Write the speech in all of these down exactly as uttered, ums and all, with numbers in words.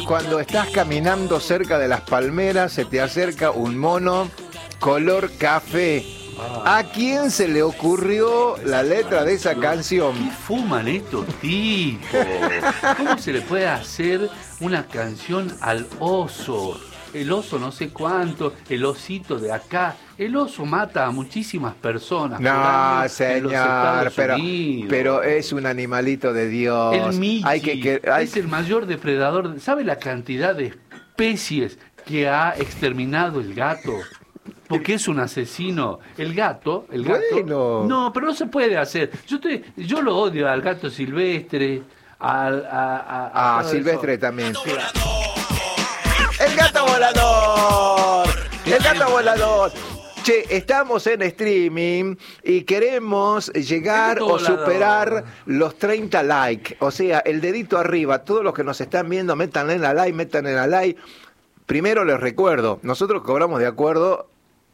cuando estás caminando cerca de las palmeras, se te acerca un mono color café. ¿A quién se le ocurrió la letra de esa canción? ¿Qué fuman estos tipos? ¿Cómo se le puede hacer una canción al oso? El oso no sé cuánto, el osito de acá. El oso mata a muchísimas personas. No, señor, pero, pero es un animalito de Dios. El Michi hay que, que, hay... es el mayor depredador. ¿Sabe la cantidad de especies que ha exterminado el gato? Porque es un asesino. El gato, el gato. Bueno. No, pero no se puede hacer. Yo estoy, yo lo odio al gato silvestre, al a, a, a ah, silvestre eso. también. Sí. El gato volador. El gato volador. Che, estamos en streaming y queremos llegar o superar los treinta likes. O sea, el dedito arriba. Todos los que nos están viendo, métanle en la like, métanle en la like. Primero les recuerdo, nosotros cobramos de acuerdo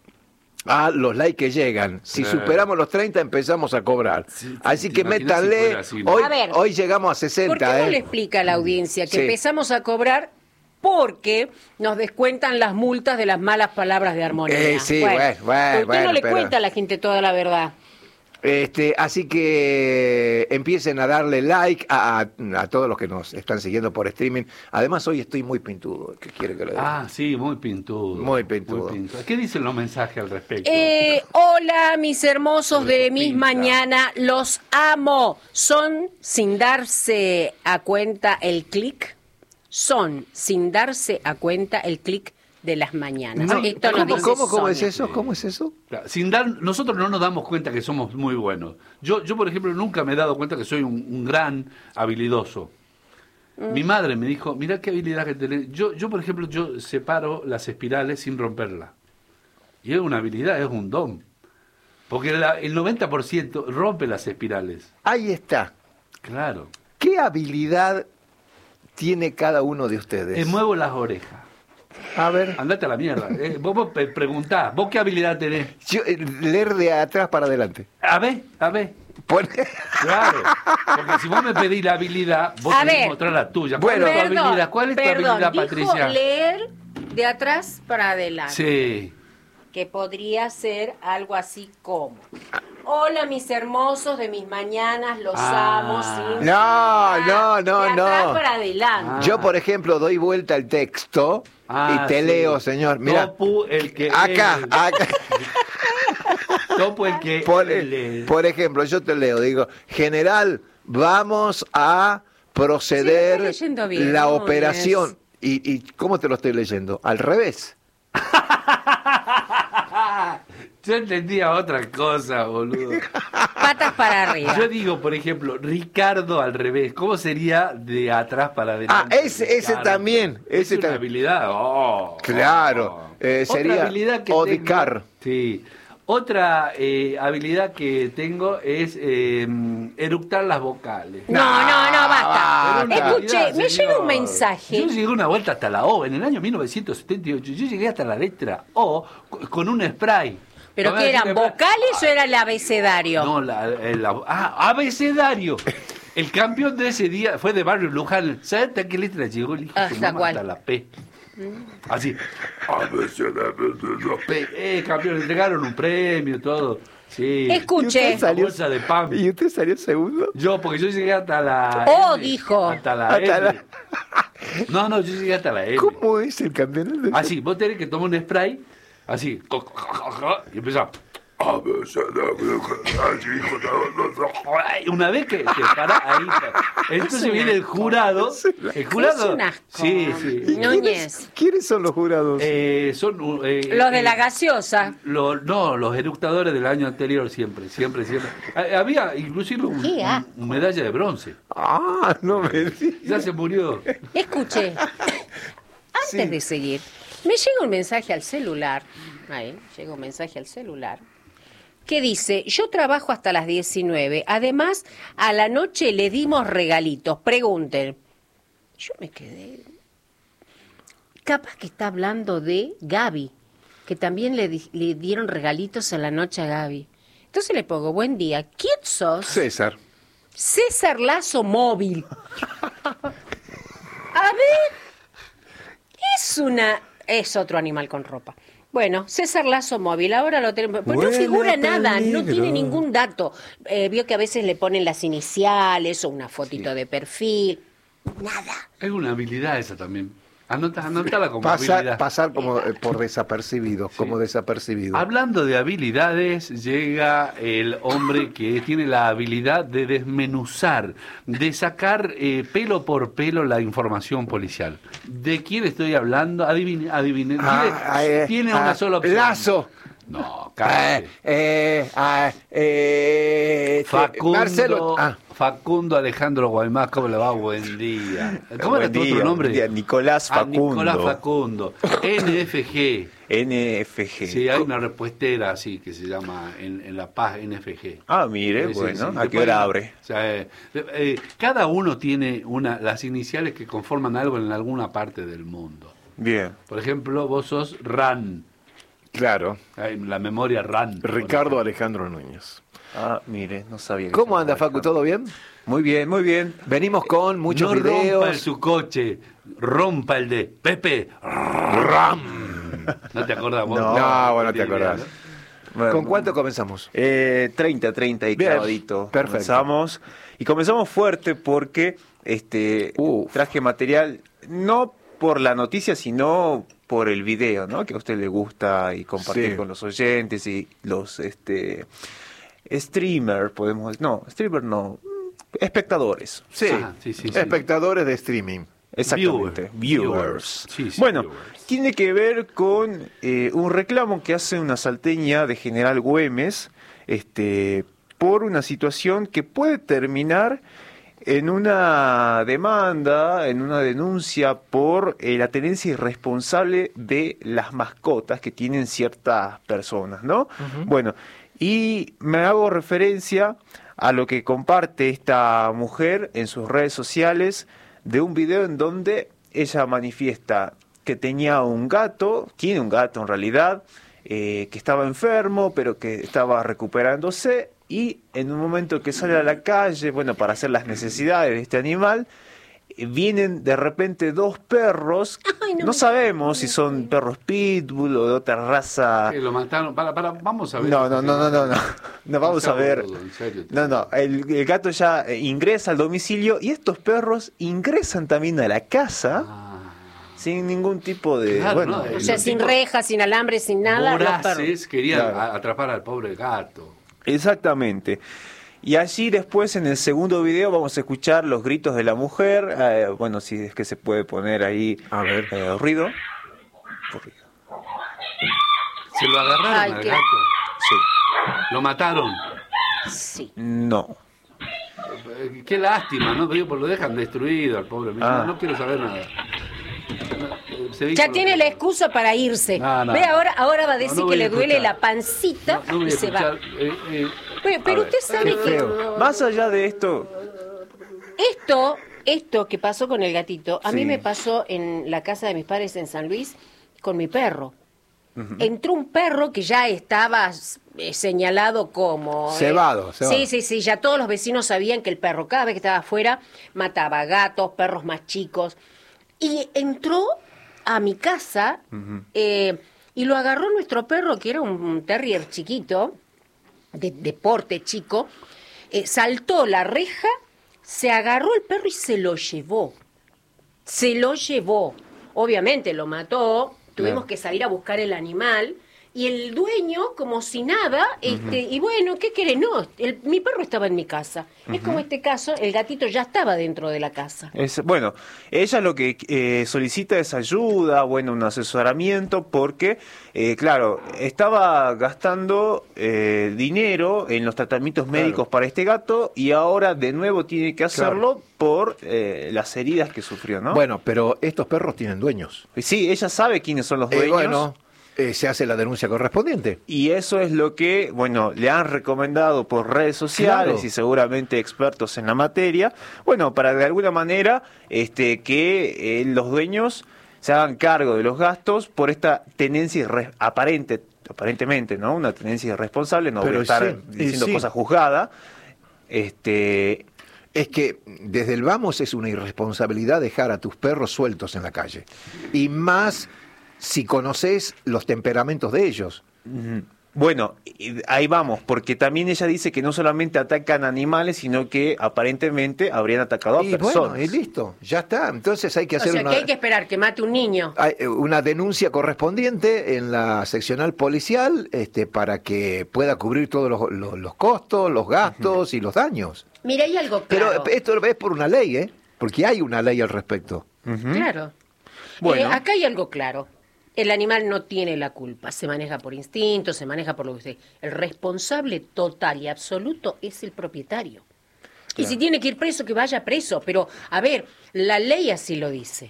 a los likes que llegan. Si eh. superamos los treinta, empezamos a cobrar. Sí, así que métanle. Si hoy, a ver, hoy llegamos a sesenta. ¿Por qué no eh? le explica a la audiencia que sí. empezamos a cobrar porque nos descuentan las multas de las malas palabras de armonía? Eh, sí, bueno, bueno, bueno, usted bueno, no le pero... cuenta a la gente toda la verdad. Este, así que empiecen a darle like a, a, a todos los que nos están siguiendo por streaming. Además, hoy estoy muy pintudo. ¿Qué quiere que le diga? Ah, sí, muy pintudo. Muy pintudo. Muy pintudo. ¿Qué dicen los mensajes al respecto? Eh, hola, mis hermosos de mis mañana. Los amo. Son, sin darse a cuenta el clic, son, sin darse a cuenta el clic de las mañanas. No, Esto ¿Cómo, dice ¿cómo, ¿Cómo es Sonia. eso? ¿Cómo es eso? Sin dar, nosotros no nos damos cuenta que somos muy buenos. Yo, yo por ejemplo, nunca me he dado cuenta que soy un, un gran habilidoso. Mm. Mi madre me dijo, mirá qué habilidad que tenés. Yo, yo, por ejemplo, yo separo las espirales sin romperlas. Y es una habilidad, es un don. Porque la, el noventa por ciento rompe las espirales. Ahí está. Claro. ¿Qué habilidad tiene cada uno de ustedes? Eh, muevo las orejas. A ver. Andate a la mierda. Eh, vos, vos preguntás, ¿vos qué habilidad tenés? Yo, eh, leer de atrás para adelante. A ver, a ver. Pone... Claro, porque si vos me pedís la habilidad, vos a tenés que ver. mostrar la tuya. ¿Cuál Bueno, es tu perdón, habilidad? ¿Cuál es tu perdón, habilidad, dijo Patricia? leer de atrás para adelante. Sí. Que podría ser algo así como: hola, mis hermosos de mis mañanas, los Ah. amo. Sin No, no, no, de atrás no. para adelante. Ah. Yo, por ejemplo, doy vuelta al texto Ah, y te sí. leo, señor. Mira, Topu, el que acá, lee. acá. Topu, el que Por, lee. por ejemplo, yo te leo, digo, general, vamos a proceder Sí, lo estoy leyendo bien, la ¿no? operación. Y, ¿Y cómo te lo estoy leyendo? Al revés. Yo entendía otra cosa, boludo. Patas para arriba. Yo digo, por ejemplo, Ricardo al revés. ¿Cómo sería de atrás para Ah, adelante? ese, ese Ricardo? también. Es Ese una tam- habilidad. Oh, Claro. oh. Eh, Otra sería habilidad que odicar. tengo- sí. Otra eh, habilidad que tengo es eh, eructar las vocales. No, no, no, basta. basta. Escuche, Habilidad, me señor. llega un mensaje. Yo llegué una vuelta hasta la O. En el año mil novecientos setenta y ocho yo llegué hasta la letra O con un spray. ¿Pero ¿No qué me eran, decís que- vocales o era el abecedario? No, la, la- ah, abecedario. El campeón de ese día fue de Barrio Luján. ¿Sabes hasta qué letra llegó el hijo de ¿Hasta su mamá? cuál? Hasta la P. Así. P. Eh, campeón, le entregaron un premio, todo. Sí. Escuche. ¿Y usted salió- Bolsa de pan. ¿Y usted salió segundo? Yo, porque yo llegué hasta la... Oh, N, dijo. Hasta la Hasta N. la- No, no, yo llegué hasta la N. ¿Cómo es el campeonato? Así, vos tenés que tomar un spray, así, y empezar. Una vez que, que para ahí, entonces viene el jurado. El jurado. Es un asco. Sí, sí. ¿Y Núñez. ¿Quiénes, ¿Quiénes son los jurados? Eh, son eh, Los de eh, la gaseosa. lo- no, los eructadores del año anterior siempre, siempre, siempre. Eh, Había inclusive un- Qué asco. un- una medalla de bronce. Ah, no me digas. Ya se murió. Escuche, antes Sí. de seguir, me llega un mensaje al celular, ahí, llega un mensaje al celular, que dice: yo trabajo hasta las diecinueve, además a la noche le dimos regalitos, pregunten. Yo me quedé, capaz que está hablando de Gaby, que también le, di- le dieron regalitos a la noche a Gaby. Entonces le pongo: buen día, ¿quién sos? César. César Lazo Móvil. A ver, Es una, es otro animal con ropa. Bueno, César Lazo móvil, ahora lo tenemos. Pues no Huele figura a nada, peligro. no tiene ningún dato. Eh, vio que a veces le ponen las iniciales o una fotito de perfil. Nada. Es una habilidad esa también. Anota, anótala como Pasar, habilidad. pasar como eh, por desapercibido, como desapercibido. Hablando de habilidades, llega el hombre que tiene la habilidad de desmenuzar, de sacar eh, pelo por pelo la información policial. ¿De quién estoy hablando? Adivine, adivine. Ah, Tiene, eh, tiene ah, una sola opción. Lazo. No, Eh, cállate. eh, ah, eh, Facundo, Marcelo. Ah, Facundo Alejandro Guaymás, ¿cómo le va? Buen día. ¿Cómo era Buen tu día, otro nombre? buen día, Nicolás Ah, Facundo. Nicolás Facundo. N F G. N F G. Sí, hay una repuestera así que se llama en, en La Paz N F G. Ah, mire, Sí, sí, bueno, sí. ¿a Después- qué hora abre? O sea, eh, eh, cada uno tiene una las iniciales que conforman algo en alguna parte del mundo. Bien. Por ejemplo, vos sos R A N. claro. Hay la memoria R A N. Ricardo Alejandro Núñez. Ah, mire, no sabía. que ¿Cómo se anda, llamaba Facu? ¿Todo bien? Muy bien, muy bien. Venimos con muchos no rompa el videos. su coche, rompa el de Pepe. Ram. ¿No te acordás vos? No, No, bueno, te Tiene idea, acordás. ¿no? Bueno, ¿Con cuánto comenzamos? Eh, treinta, treinta y Bien, clavadito. perfecto. Comenzamos. Y comenzamos fuerte porque este Uf. traje material, no por la noticia, sino por el video, ¿no? Que a usted le gusta y compartir Sí. con los oyentes y los este streamer, podemos no, streamer no, espectadores. Sí. Ah, sí, sí, sí. Espectadores de streaming. Exactamente, Viewer. viewers. Sí, sí, bueno, viewers. tiene que ver con eh, un reclamo que hace una salteña de General Güemes, este, por una situación que puede terminar en una demanda, en una denuncia por eh, la tenencia irresponsable de las mascotas que tienen ciertas personas, ¿no? Bueno, y me hago referencia a lo que comparte esta mujer en sus redes sociales de un video en donde ella manifiesta que tenía un gato, tiene un gato en realidad, eh, que estaba enfermo, pero que estaba recuperándose, y en un momento que sale a la calle, bueno, para hacer las necesidades de este animal, eh, vienen de repente dos perros, Ay, no no me- sabemos si son perros pitbull o de otra raza. Que lo mataron. Para, para, vamos a ver. No, no, no, no, no, no, no vamos a ver. Boludo, en serio, te- No, no, el, el gato ya eh, ingresa al domicilio y estos perros ingresan también a la casa Ah, sin ningún tipo de... Claro, bueno, ¿no? O El sea, sin tipo- rejas, sin alambre, sin nada. los perros. voraces querían Claro. a- atrapar al pobre gato. exactamente. Y allí después en el segundo video vamos a escuchar los gritos de la mujer. eh, bueno, si es que se puede poner ahí A ver. eh, ruido. Ruido. Se lo agarraron Ay, al qué- gato. Sí. Lo mataron. Sí. No. Eh, Qué lástima, ¿no? Digo, pues lo dejan destruido al pobre. Ah. No, no quiero saber nada. No, eh, se Ya dijo- tiene la excusa para irse. No, no. Ve, ahora, ahora va a decir No, no que voy a le duele escuchar. la pancita No, no voy y a se va. escuchar. eh, eh, Pero, pero a ver. usted sabe Qué que feo. Más allá de esto, esto, esto que pasó con el gatito, a mí Sí. me pasó en la casa de mis padres en San Luis con mi perro. Entró un perro que ya estaba eh, señalado como... eh, Cebado, cebado. Sí, sí, sí, ya todos los vecinos sabían que el perro cada vez que estaba afuera mataba gatos, perros más chicos. Y entró a mi casa eh, y lo agarró nuestro perro, que era un, un terrier chiquito, de, de porte chico, eh, saltó la reja, se agarró el perro y se lo llevó. Se lo llevó. Obviamente lo mató, tuvimos Claro. que salir a buscar el animal. Y el dueño, como si nada, este, y bueno, ¿qué querés? No, el- mi perro estaba en mi casa. Es como este caso, el gatito ya estaba dentro de la casa. es, bueno, ella lo que eh, solicita es ayuda, bueno, un asesoramiento, porque, eh, claro, estaba gastando eh, dinero en los tratamientos Claro. médicos para este gato y ahora de nuevo tiene que hacerlo por eh, las heridas que sufrió, ¿no? Bueno, pero estos perros tienen dueños. Sí, ella sabe quiénes son los Eh, dueños. bueno, eh, se hace la denuncia correspondiente. Y eso es lo que, bueno, le han recomendado por redes sociales Claro. y seguramente expertos en la materia, bueno, para de alguna manera este, que eh, los dueños se hagan cargo de los gastos por esta tenencia irre- aparente, aparentemente, ¿no? Una tenencia irresponsable, no voy Pero a estar sí, y diciendo sí. cosa juzgada, este, es que desde el vamos es una irresponsabilidad dejar a tus perros sueltos en la calle. Y más si conoces los temperamentos de ellos. Bueno, ahí vamos, porque también ella dice que no solamente atacan animales, sino que aparentemente habrían atacado a Y personas. bueno, y listo, ya está. Entonces hay que O hacer sea, una, que hay que esperar que mate un niño. hay una denuncia correspondiente en la seccional policial este, para que pueda cubrir todos los, los, los costos, los gastos y los daños. Mira, hay algo Pero claro. esto es por una ley, ¿eh? Porque hay una ley al respecto. Ujú. Claro. Bueno. Eh, acá hay algo claro. El animal no tiene la culpa, se maneja por instinto, se maneja por lo que usted. El responsable total y absoluto es el propietario. Y si tiene que ir preso, que vaya preso. Pero, a ver, la ley así lo dice.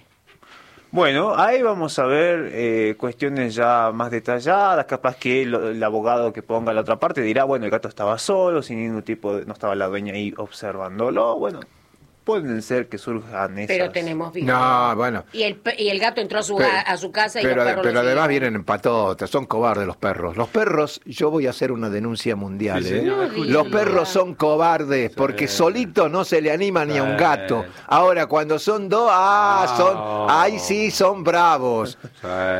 Bueno, ahí vamos a ver eh, cuestiones ya más detalladas, capaz que el, el abogado que ponga la otra parte dirá, bueno, el gato estaba solo, sin ningún tipo de, no estaba la dueña ahí observándolo, bueno, pueden ser que surjan esas... Pero tenemos video. No, bueno. Y el, pe- y el gato entró a su, Pero- a, a su casa y pero, los perros pero lo además siguieron. vienen en patotas, son cobardes los perros. Los perros, yo voy a hacer una denuncia mundial. Sí, ¿eh? señor, No escuche. Los diga. perros son cobardes porque solito no se le anima ni a un gato. Ahora, cuando son dos, ah, No. son, ahí sí son bravos. Sí.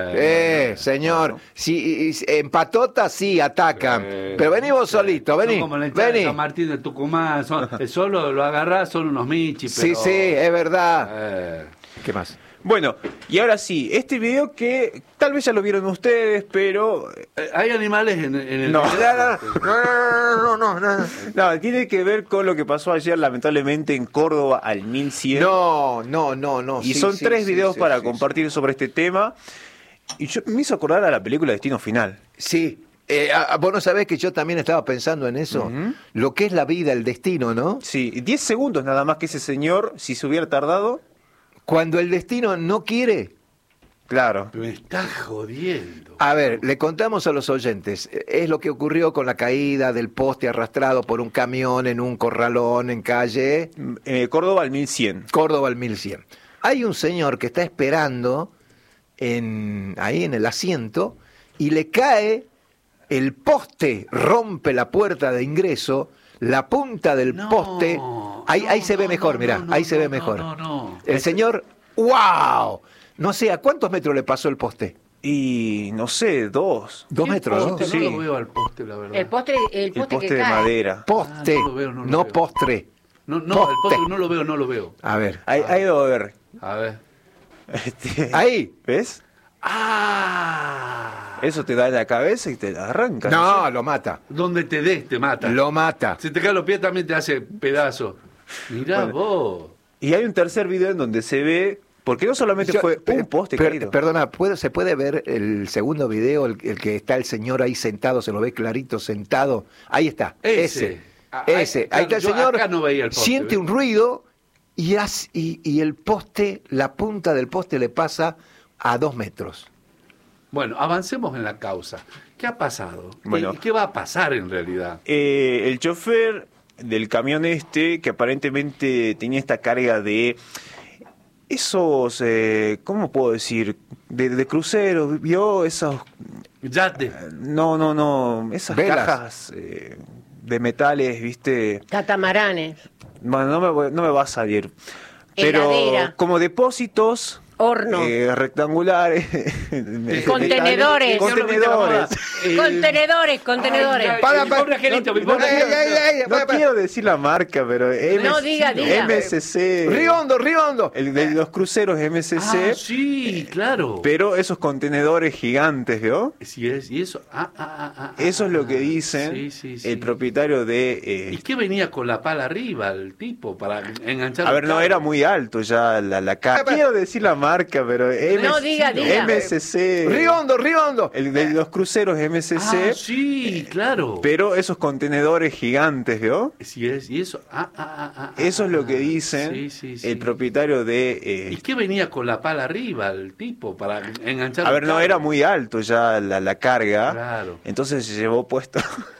Eh, señor, si, si- en patota sí atacan, Sí. pero vení vos solito, Son vení, como la hinchada de vení. San Martín de Tucumán. Son, eh, solo lo agarrás, son unos michis. Sí, pero- sí, es verdad. Eh, ¿Qué más? Bueno, y ahora sí, este video que tal vez ya lo vieron ustedes, pero... eh, hay animales en, en el. No. No, no, no, no, no, no. No, tiene que ver con lo que pasó ayer lamentablemente en Córdoba al mil cien. No, no, no, no. Y sí, son sí, tres sí, videos sí, para sí, compartir sobre este tema. Y yo me hizo acordar a la película Destino Final. Sí. Eh, ah, vos no sabés que yo también estaba pensando en eso. Ujú. Lo que es la vida, el destino, ¿no? Sí, diez segundos nada más que ese señor, si se hubiera tardado, Cuando el destino no quiere. claro. Me está jodiendo. A ver, le contamos a los oyentes. eh, Es lo que ocurrió con la caída del poste arrastrado por un camión en un corralón en calle Eh, Córdoba al mil cien. Córdoba al mil cien. Hay un señor que está esperando en, ahí en el asiento y le cae el poste, rompe la puerta de ingreso, la punta del No, poste. Ahí, ahí no, se ve no, mejor, no, mirá, no, ahí se no, ve no, mejor. no, no. El señor, ¡wow! No sé, ¿a cuántos metros le pasó el poste? Y no sé, dos. Dos ¿Qué metros, ¿no? poste? Sí. No lo veo al poste, la verdad. El postre, el El poste, poste que de cae. madera. Poste, Ah, no lo veo, no lo no veo. postre. No, no, el Poste. poste no lo veo, no lo veo. A ver, Ahí, ahí debo ver. A ver. Este, ahí. ¿Ves? ¡Ah! Eso te da en la cabeza y te la arranca. No, lo mata. Donde te des, te mata. Lo mata. Si te caen los pies también te hace pedazo. Mirá Bueno. vos. Y hay un tercer video en donde se ve, porque no solamente Yo- fue per- un poste per- caído. Perdona, ¿puede- ¿se puede ver el segundo video, el, el que está el señor ahí sentado, se lo ve clarito sentado? Ahí está, Ese. ese. Ah, Ese. ahí- Ahí está el yo señor, acá no veía el poste, siente ¿ves? un ruido y, haz- y, y el poste, la punta del poste le pasa a dos metros. Bueno, avancemos en la causa. ¿Qué ha pasado? Bueno. ¿Qué, qué va a pasar en realidad? Eh, el chofer del camión este, que aparentemente tenía esta carga de esos, eh, ¿cómo puedo decir? De, de cruceros, vio esos, Yate. no, no, no, esas Velas. cajas eh, de metales, viste, Catamaranes, bueno, no me, voy- no me va a salir, pero Heladera. como depósitos horno, eh, rectangulares, Contenedores. contenedores. Eh, contenedores, contenedores. ay, ay, Para, mi para, pobre angelito, mi no, pobre ay, ay, angelito. ay, ay, No para, para. quiero decir la marca, pero No, diga, diga. M S C. Riondo, Riondo. El de los cruceros M S C. Ah, sí, claro. Pero esos contenedores gigantes, ¿vio? Sí, es, y eso. Ah, ah, ah, ah, Eso es lo ah, que dicen sí, sí, sí. el propietario de... eh, ¿Y qué venía con la pala arriba el tipo para enganchar? a el ver, no, cable? era muy alto ya la, la caja. Quiero decir la marca, pero M- No, diga, diga. M S C. Riondo, Riondo. El de los cruceros M S C. Ah, sí, claro. Pero esos contenedores gigantes, ¿vio? Sí, es, y eso. Ah, ah, ah, ah, Eso es lo ah, que dicen sí, sí, sí. el propietario de... eh, ¿Y qué venía con la pala arriba el tipo para enganchar? a el ver, no, cable? era muy alto ya la, la carga. Claro. Entonces se llevó puesto